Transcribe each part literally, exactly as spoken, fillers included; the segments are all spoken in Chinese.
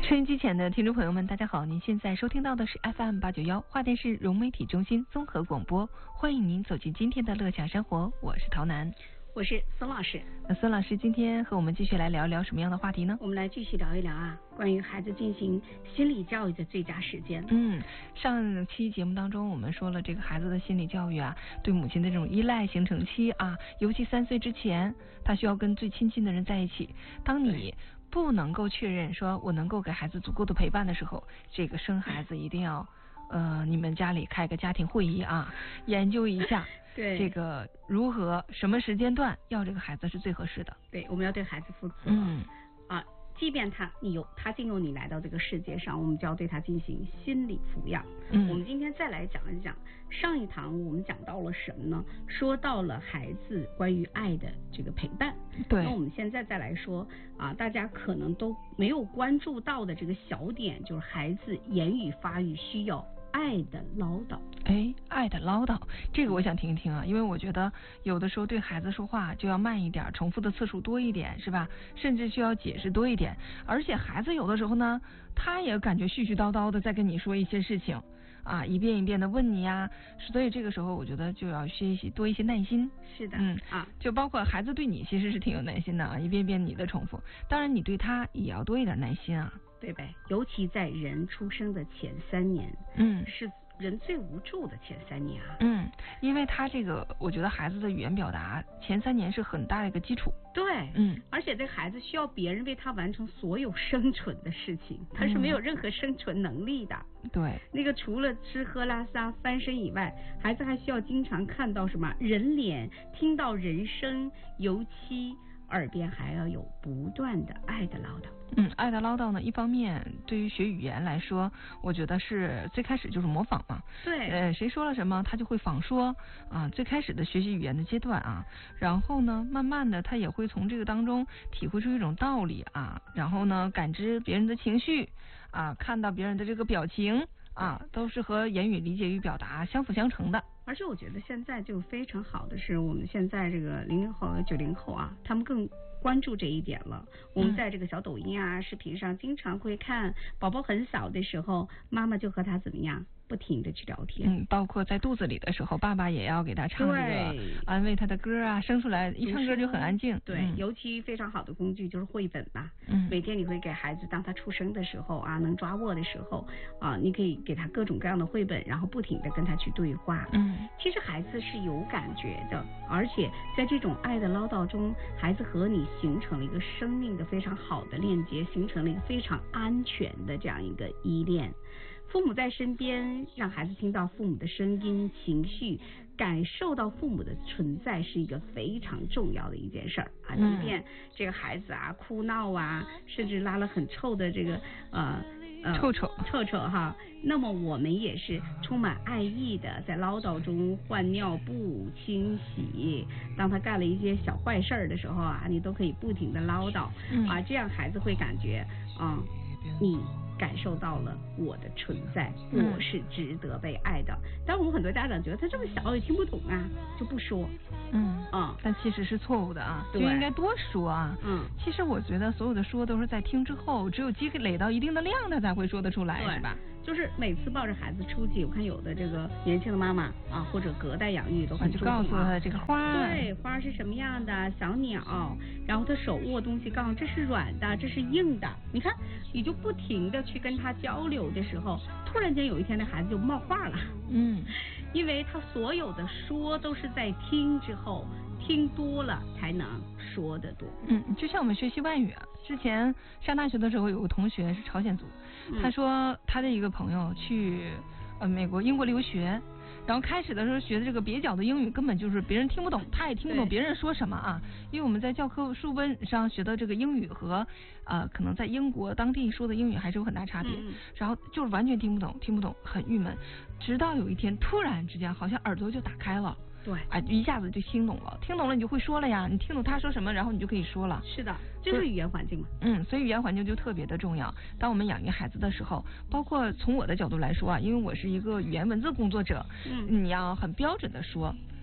收音机前的听众朋友们，大家好！您现在收听到的是 F M 八九幺华电市融媒体中心综合广播，欢迎您走进今天的乐享生活，我是陶楠， 我是孙老师。 那孙老师今天和我们继续来聊聊什么样的话题呢？ 我们来继续聊一聊啊，关于孩子进行心理教育的最佳时间。 嗯，上期节目当中我们说了，这个孩子的心理教育啊，对母亲的这种依赖形成期啊，尤其三岁之前，他需要跟最亲近的人在一起。当你不能够确认说我能够给孩子足够的陪伴的时候，这个生孩子一定要呃，你们家里开个家庭会议啊，研究一下对这个如何什么时间段要这个孩子是最合适的。 对，我们要对孩子负责。 嗯啊，即便他你有他进入你来到这个世界上，我们就要对他进行心理抚养。 嗯， 我们今天再来讲一讲上一堂我们讲到了什么呢？说到了孩子关于爱的这个陪伴。 对。 那我们现在再来说啊，大家可能都没有关注到的这个小点，就是孩子言语发育需要爱的唠叨。 哎，爱的唠叨，这个我想听一听啊，因为我觉得有的时候对孩子说话就要慢一点，重复的次数多一点，是吧？甚至需要解释多一点。而且孩子有的时候呢，他也感觉絮絮叨叨的在跟你说一些事情啊，一遍一遍的问你呀，所以这个时候我觉得就要学习多一些耐心。 是的， 嗯啊， 就包括孩子对你其实是挺有耐心的啊，一遍遍你的重复，当然你对他也要多一点耐心啊。 对呗，尤其在人出生的前三年， 嗯， 是人最无助的前三年啊。 嗯，因为他这个，我觉得孩子的语言表达前三年是很大的一个基础。 对， 嗯， 而且这孩子需要别人为他完成所有生存的事情，他是没有任何生存能力的。 嗯、对， 那个除了吃喝拉撒翻身以外，孩子还需要经常看到什么人脸，听到人声，尤其耳边还要有不断的爱的唠叨。 嗯，爱的唠叨呢，一方面对于学语言来说，我觉得是最开始就是模仿嘛。 对。 呃，谁说了什么，他就会仿说啊。最开始的学习语言的阶段啊，然后呢，慢慢的他也会从这个当中体会出一种道理啊，然后呢，感知别人的情绪啊，看到别人的这个表情啊，都是和言语理解与表达相辅相成的。 而且我觉得现在就非常好的是，我们现在这个零零后和九零后啊，他们更关注这一点了。我们在这个小抖音啊、视频上经常会看，宝宝很小的时候，妈妈就和他怎么样，不停的去聊天。 嗯，包括在肚子里的时候，爸爸也要给他唱这个安慰他的歌啊，生出来一唱歌就很安静。 对，嗯、尤其非常好的工具就是绘本吧。 嗯， 每天你会给孩子，当他出生的时候啊，能抓握的时候啊，你可以给他各种各样的绘本，然后不停的跟他去对话。 嗯。 其实孩子是有感觉的，而且在这种爱的唠叨中，孩子和你形成了一个生命的非常好的链接，形成了一个非常安全的这样一个依恋。父母在身边，让孩子听到父母的声音、情绪，感受到父母的存在，是一个非常重要的一件事儿啊。即便这个孩子啊哭闹啊，甚至拉了很臭的这个呃。 呃，臭臭臭臭哈，那么我们也是充满爱意的，在唠叨中换尿布、清洗。当他干了一些小坏事儿的时候啊，你都可以不停的唠叨、嗯、啊，这样孩子会感觉啊，你感受到了我的存在，我是值得被爱的。但我们很多家长觉得他这么小也听不懂啊，就不说。 嗯嗯，但其实是错误的啊，就应该多说啊。 嗯， 其实我觉得所有的说都是在听之后，只有积累到一定的量，他才会说得出来，是吧？ 就是每次抱着孩子出去，我看有的这个年轻的妈妈啊，或者隔代养育都很注重、啊、 就告诉他这个花， 对，花是什么样的，小鸟，然后他手握东西，告诉这是软的，这是硬的。你看，你就不停的去跟他交流的时候，突然间有一天那孩子就冒话了。 嗯， 因为他所有的说都是在听之后，听多了才能说得多。 嗯，就像我们学习外语啊，之前上大学的时候有个同学是朝鲜族，他说他的一个朋友去呃美国英国留学，然后开始的时候学的这个蹩脚的英语根本就是别人听不懂，他也听不懂别人说什么啊。因为我们在教科书本上学的这个英语和呃可能在英国当地说的英语还是有很大差别， 嗯、 然后就是完全听不懂，听不懂，很郁闷。直到有一天突然之间好像耳朵就打开了。 对， 啊，一下子就听懂了，听懂了你就会说了呀，你听懂他说什么，然后你就可以说了。 是的，这是语言环境嘛。 嗯，所以语言环境就特别的重要。当我们养育孩子的时候，包括从我的角度来说啊，因为我是一个语言文字工作者， 嗯， 你要很标准的说。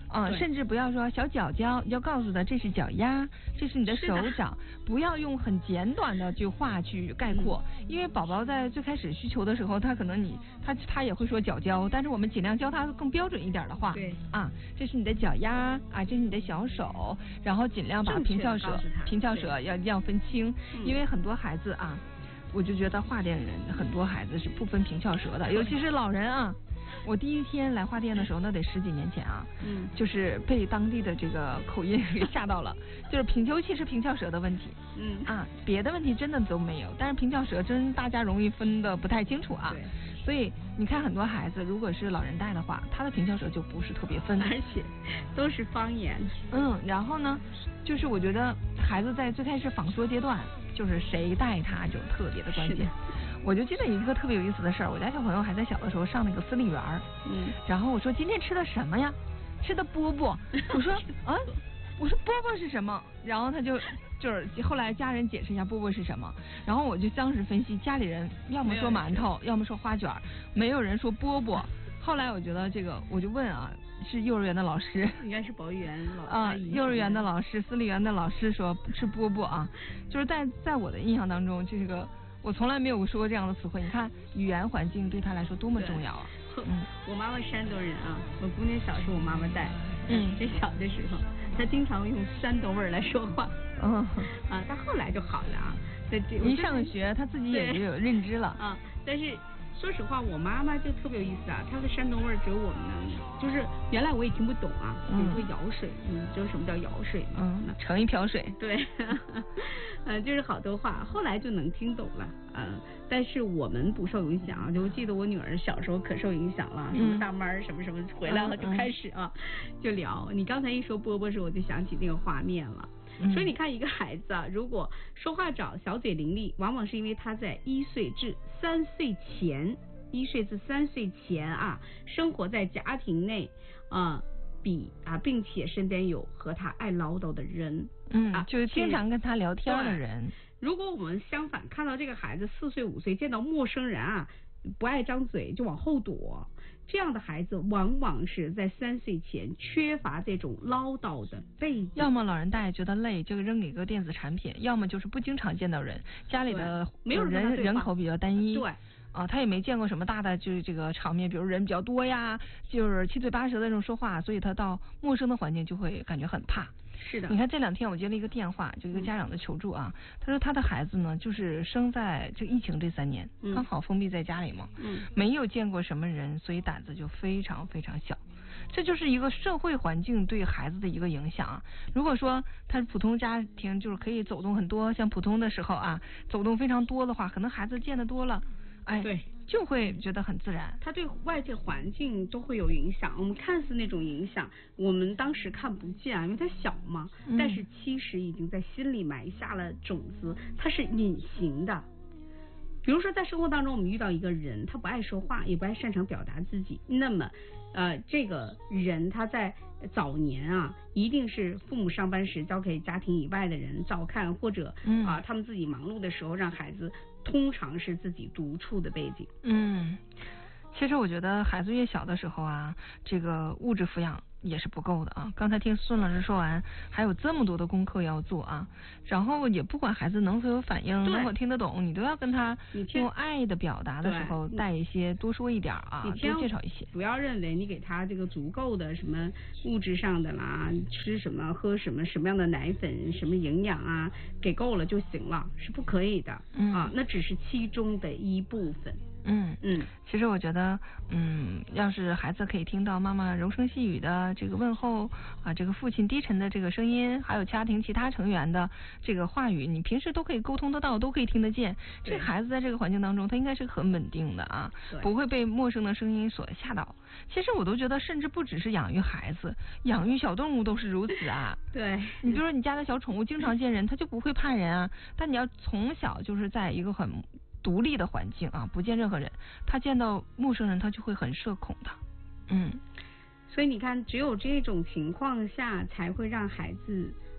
嗯，甚至不要说小脚脚，要告诉他这是脚丫，这是你的手掌，不要用很简短的句话去概括，嗯、因为宝宝在最开始需求的时候，他可能你他他也会说脚脚，但是我们尽量教他更标准一点的话， 对， 啊，这是你的脚丫啊，这是你的小手，然后尽量把平翘舌平翘舌要要分清，嗯、因为很多孩子啊，我就觉得话店人很多孩子是不分平翘舌的，尤其是老人啊。我第一天来花店的时候，那得十几年前啊，嗯，就是被当地的这个口音给吓到了，就是平尤其是平翘舌的问题，嗯啊，别的问题真的都没有，但是平翘舌真大家容易分得不太清楚啊。所以你看很多孩子，如果是老人带的话，他的平翘舌就不是特别分， 而且都是方言。 嗯，然后呢，就是我觉得孩子在最开始仿说阶段，就是谁带他就特别的关键。我就记得一个特别有意思的事儿，我家小朋友还在小的时候上那个私立园儿，嗯，然后我说今天吃的什么呀？吃的饽饽。我说啊，我说饽饽是什么？然后他就就是后来家人解释一下饽饽是什么，然后我就当时分析，家里人要么说馒头，要么说花卷，没有人说饽饽。后来我觉得这个，我就问啊，是幼儿园的老师， 应该是保育员老师啊，幼儿园的老师、私立园的老师说吃饽饽啊，就是在在我的印象当中，这个。我从来没有说过这样的词汇，你看语言环境对他来说多么重要啊！ 嗯，我妈妈山东人啊，我姑娘小时候我妈妈带，嗯，这小的时候她经常用山东味儿来说话，嗯，啊，她后来就好了啊，在这一上学她自己也就有认知了啊，但是。说实话，我妈妈就特别有意思啊，她的山东味儿只有我们能，就是原来我也听不懂啊，比如说舀水，嗯，知道什么叫舀水吗？ 嗯，盛一瓢水。 对，呃，就是好多话，后来就能听懂了，嗯，但是我们不受影响啊，就我记得我女儿小时候可受影响了，什么大妈儿什么什么回来了就开始啊，就聊。你刚才一说饽饽时，我就想起那个画面了。所以你看，一个孩子啊，如果说话早、小嘴伶俐，往往是因为他在一岁至三岁前，一岁至三岁前啊，生活在家庭内啊，比啊，并且身边有和他爱唠叨的人， 嗯啊，就是经常跟他聊天的人。 如果我们相反看到这个孩子四岁五岁见到陌生人啊，不爱张嘴就往后躲。这样的孩子往往是在三岁前缺乏这种唠叨的背景， 要么老人带觉得累就扔给个电子产品，要么就是不经常见到人，家里的没有人人口比较单一， 对啊，他也没见过什么大的就是这个场面，比如人比较多呀，就是七嘴八舌的那种说话，所以他到陌生的环境就会感觉很怕。 是的， 你看这两天我接了一个电话，就一个家长的求助啊，嗯、他说他的孩子呢，就是生在这疫情这三年，嗯、刚好封闭在家里嘛，嗯，没有见过什么人，所以胆子就非常非常小。这就是一个社会环境对孩子的一个影响啊。如果说他普通家庭就是可以走动很多，像普通的时候啊，走动非常多的话，可能孩子见得多了，哎， 对。 就会觉得很自然， 他对外界环境都会有影响。我们看似那种影响，我们当时看不见啊，因为他小嘛。嗯、但是其实已经在心里埋下了种子，它是隐形的。比如说在生活当中，我们遇到一个人，他不爱说话，也不爱擅长表达自己，那么呃，这个人他在早年啊，一定是父母上班时交给家庭以外的人照看，或者啊、呃、他们自己忙碌的时候让孩子。通常是自己独处的背景。 嗯，其实我觉得孩子越小的时候啊，这个物质抚养也是不够的啊。刚才听孙老师说完，还有这么多的功课要做啊，然后也不管孩子能否有反应，能否听得懂，你都要跟他用爱的表达的时候带一些，多说一点啊，多介绍一些。 不要认为你给他这个足够的什么物质上的啦，吃什么喝什么什么样的奶粉，什么营养啊，给够了就行了，是不可以的、嗯、啊，那只是其中的一部分。 嗯嗯，其实我觉得，嗯，要是孩子可以听到妈妈柔声细语的这个问候啊，这个父亲低沉的这个声音，还有家庭其他成员的这个话语，你平时都可以沟通得到，都可以听得见。这个孩子在这个环境当中，他应该是很稳定的啊，不会被陌生的声音所吓倒。其实我都觉得，甚至不只是养育孩子，养育小动物都是如此啊。 对， 你比如说你家的小宠物经常见人，它就不会怕人啊。但你要从小就是在一个很独立的环境啊，不见任何人，他见到陌生人他就会很社恐的。嗯， 所以你看，只有这种情况下才会让孩子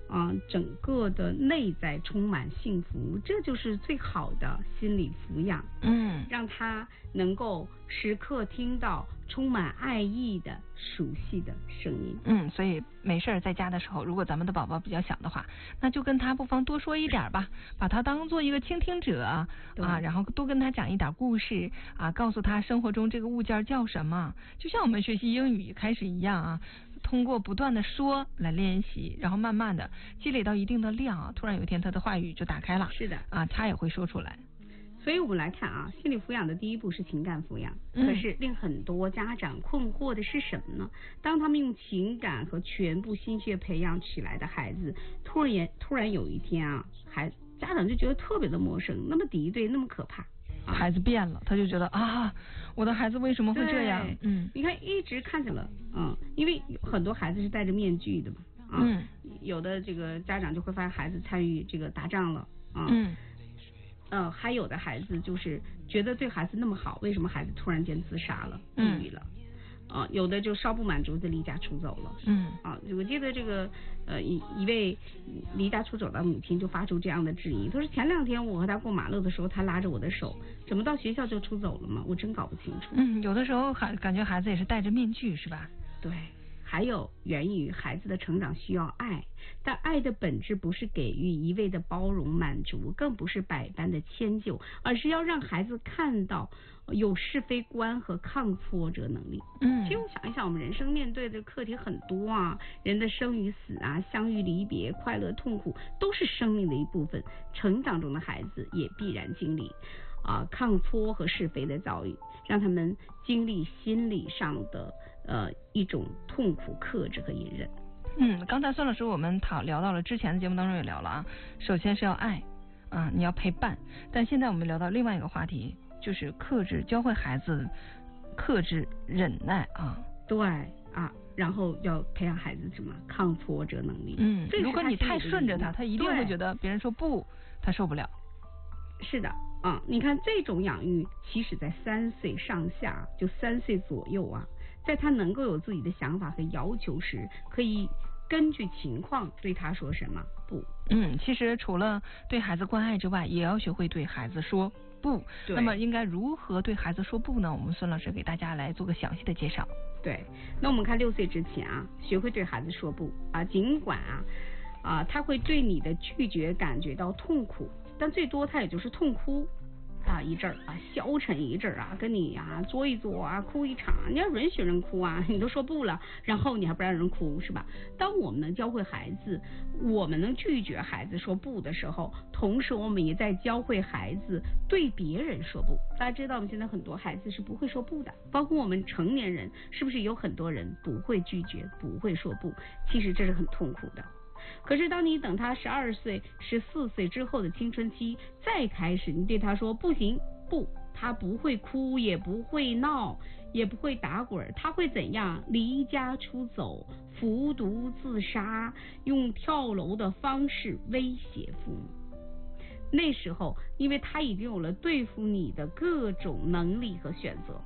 啊，整个的内在充满幸福，这就是最好的心理抚养。 嗯， 让他能够时刻听到充满爱意的熟悉的声音。 嗯，所以没事在家的时候，如果咱们的宝宝比较小的话，那就跟他不妨多说一点吧，把他当做一个倾听者啊，然后多跟他讲一点故事啊，告诉他生活中这个物件叫什么，就像我们学习英语一开始一样啊。通过不断的说来练习，然后慢慢的积累到一定的量啊，突然有一天他的话语就打开了。 是的， 啊，他也会说出来。 所以我们来看啊，心理抚养的第一步是情感抚养。 嗯、 可是令很多家长困惑的是什么呢？当他们用情感和全部心血培养起来的孩子，突然突然有一天啊，孩家长就觉得特别的陌生，那么敌对，那么可怕。 孩子变了，他就觉得啊，我的孩子为什么会这样？嗯， 你看一直看见了，嗯，因为很多孩子是戴着面具的嘛，啊， 嗯， 有的这个家长就会发现孩子参与这个打仗了，啊， 嗯， 呃，还有的孩子就是觉得对孩子那么好，为什么孩子突然间自杀了、抑郁了？啊，有的就稍不满足就离家出走了。 嗯， 啊，我记得这个呃一一位离家出走的母亲就发出这样的质疑，她说前两天我和他过马路的时候，他拉着我的手，怎么到学校就出走了吗？我真搞不清楚。 嗯，有的时候还感觉孩子也是戴着面具，是吧？ 对。还有源于孩子的成长需要爱，但爱的本质不是给予一味的包容满足，更不是百般的迁就，而是要让孩子看到有是非观和抗挫折能力。 嗯， 其实我想一想，我们人生面对的课题很多啊，人的生与死啊，相遇离别，快乐痛苦，都是生命的一部分。成长中的孩子也必然经历啊抗挫和是非的遭遇，让他们经历心理上的呃一种痛苦克制和隐忍。 嗯，刚才孙老师我们讨聊到了，之前的节目当中也聊了啊，首先是要爱啊，你要陪伴，但现在我们聊到另外一个话题，就是克制，教会孩子克制忍耐啊。 对啊，然后要培养孩子什么抗挫折能力。 嗯，如果你太顺着他，他一定会觉得别人说不，他受不了。 是的啊，你看这种养育，其实在三岁上下，就三岁左右啊，在他能够有自己的想法和要求时，可以根据情况对他说什么不。 嗯，其实除了对孩子关爱之外，也要学会对孩子说不。那么应该如何对孩子说不呢？我们孙老师给大家来做个详细的介绍。 对，那我们看六岁之前啊，学会对孩子说不啊，尽管啊啊他会对你的拒绝感觉到痛苦，但最多他也就是痛哭啊一阵儿啊，消沉一阵儿啊，跟你啊作一作啊，哭一场，你要允许人哭啊，你都说不了，然后你还不让人哭是吧？当我们能教会孩子，我们能拒绝孩子说不的时候，同时我们也在教会孩子对别人说不。大家知道我们现在很多孩子是不会说不的，包括我们成年人，是不是有很多人不会拒绝，不会说不？其实这是很痛苦的。可是当你等他十二岁、十四岁之后的青春期再开始，你对他说不行不，他不会哭，也不会闹，也不会打滚，他会怎样？离家出走，服毒自杀，用跳楼的方式威胁父母。那时候，因为他已经有了对付你的各种能力和选择。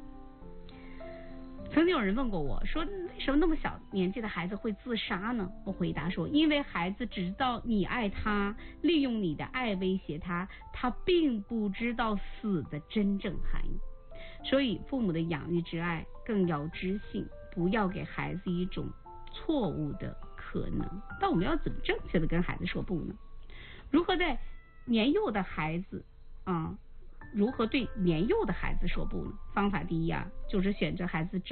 曾经有人问过我说，为什么那么小年纪的孩子会自杀呢？我回答说，因为孩子只知道你爱他，利用你的爱威胁他，他并不知道死的真正含义。所以父母的养育之爱更要知性，不要给孩子一种错误的可能。但我们要怎么正确的跟孩子说不呢？如何在年幼的孩子啊、嗯，如何对年幼的孩子说不呢？方法第一啊，就是选择孩子